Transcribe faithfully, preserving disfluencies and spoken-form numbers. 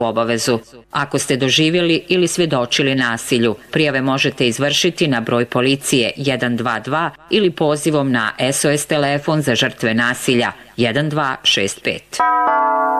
obavezu. Ako ste doživjeli ili svjedočili nasilju, prijave možete izvršiti na broj policije jedan dva dva ili pozivom na S O S telefon za žrtve nasilja jedan dva šest pet.